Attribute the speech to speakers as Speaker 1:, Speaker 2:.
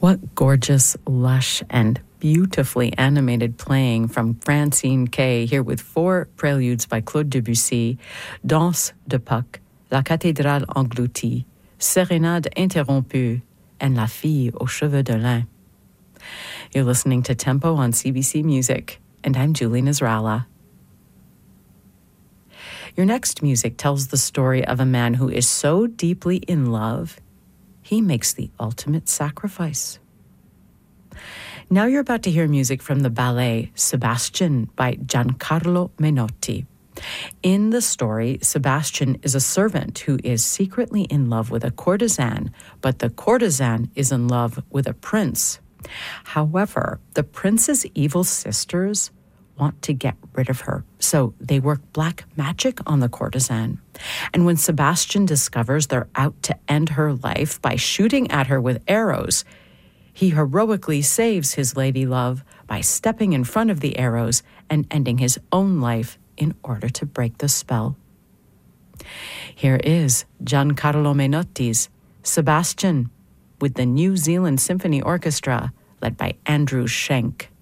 Speaker 1: What gorgeous, lush, and beautifully animated playing from Francine Kay, here with 4 preludes by Claude Debussy: Danse de Puck, La cathédrale engloutie, Sérénade interrompue, and La fille aux cheveux de lin. You're listening to Tempo on CBC Music, and I'm Julie Nasrallah. Your next music tells the story of a man who is so deeply in love, he makes the ultimate sacrifice. Now you're about to hear music from the ballet Sebastian by Giancarlo Menotti. In the story, Sebastian is a servant who is secretly in love with a courtesan, but the courtesan is in love with a prince. However, the prince's evil sisters want to get rid of her, so they work black magic on the courtesan. And when Sebastian discovers they're out to end her life by shooting at her with arrows, he heroically saves his lady love by stepping in front of the arrows and ending his own life in order to break the spell. Here is Giancarlo Menotti's Sebastian with the New Zealand Symphony Orchestra, led by Andrew Schenk.